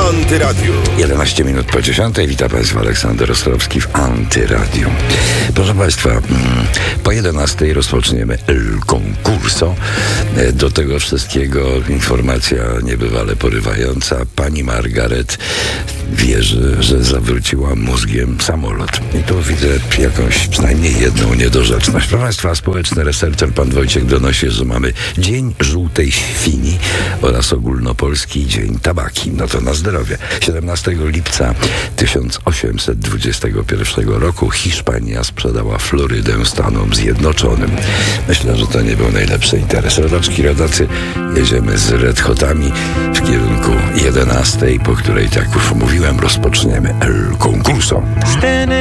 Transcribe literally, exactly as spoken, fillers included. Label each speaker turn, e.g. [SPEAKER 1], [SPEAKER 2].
[SPEAKER 1] Antyradiu.
[SPEAKER 2] jedenaście minut po dziesiątej. Witam Państwa, Aleksander Ostrowski w Antyradiu. Proszę Państwa, po jedenastej rozpoczniemy El Concurso. Do tego wszystkiego informacja niebywale porywająca. Pani Margaret wierzy, że zawróciła mózgiem samolot. I tu widzę jakąś, przynajmniej jedną niedorzeczność. Proszę Państwa, społeczny researcher pan Wojciech donosi, że mamy Dzień Żółtej Świni oraz ogólnopolski Dzień Tabaki. No to na zdrowie. siedemnastego lipca tysiąc osiemset dwudziestego pierwszego roku Hiszpania sprzedała Florydę Stanom Zjednoczonym. Myślę, że to nie był najlepszy interes. Rodaczki, rodacy, jedziemy z Red Hotami w kierunku jedenastej, po której, tak jak już mówiłem, rozpoczniemy El Concurso.